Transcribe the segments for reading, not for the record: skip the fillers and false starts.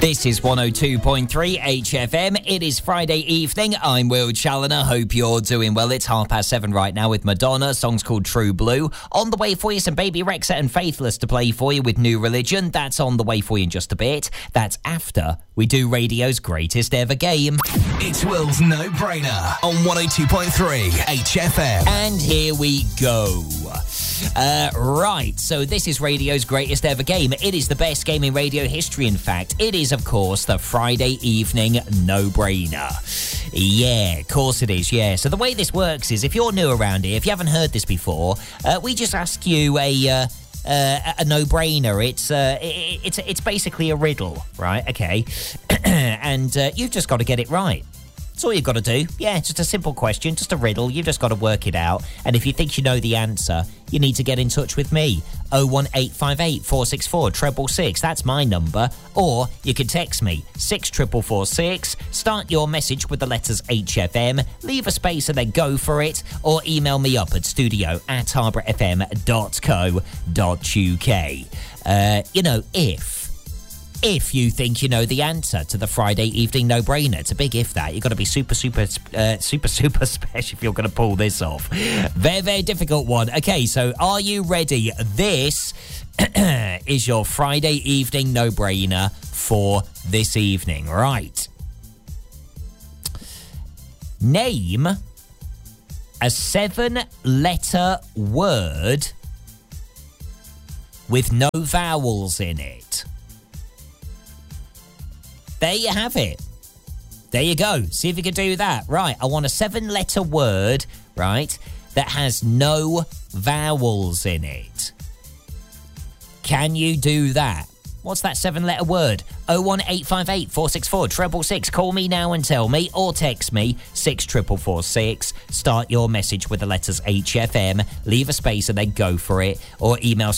This is 102.3 HFM. It is Friday evening. I'm Will Challoner. Hope you're doing well. It's 7:30 right now with Madonna. Song's called True Blue. On the way for you, some Baby Rexha and Faithless to play for you with New Religion. That's on the way for you in just a bit. That's after we do radio's greatest ever game. It's Will's No Brainer on 102.3 HFM. And here we go. Right, so this is radio's greatest ever game. It is the best game in radio history, in fact. It is, of course, the Friday evening no-brainer. Yeah, of course it is, yeah. So the way this works is, if you're new around here, if you haven't heard this before, we just ask you a no-brainer. It's basically a riddle, right? Okay. And you've just got to get it right. That's all you've got to do. Yeah, just a simple question, just a riddle. You've just got to work it out. And if you think you know the answer, you need to get in touch with me. 01858 464 666. That's my number. Or you can text me 64446. Start your message with the letters HFM. Leave a space and then go for it. Or email me up at studio@harbourfm.co.uk. If you think you know the answer to the Friday evening no-brainer. It's a big if that. You've got to be super special if you're going to pull this off. Very, very difficult one. Okay, so are you ready? This is your Friday evening no-brainer for this evening. Right. Name a 7-letter word with no vowels in it. There you have it. There you go. See if you can do that. Right, I want a 7-letter word, right, that has no vowels in it. Can you do that? What's that 7-letter word? 01858 464 666. Call me now and tell me, or text me 64446. Start your message with the letters HFM. Leave a space and then go for it. Or email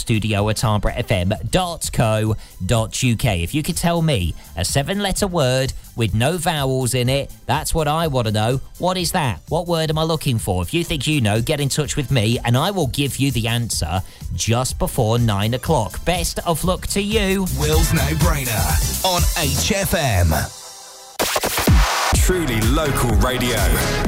studio@harbourfm.co.uk. If you could tell me a 7-letter word with no vowels in it, that's what I want to know. What is that? What word am I looking for? If you think you know, get in touch with me and I will give you the answer just before 9 o'clock. Best of luck to you. Will's No Brainer on HFM. Truly local radio.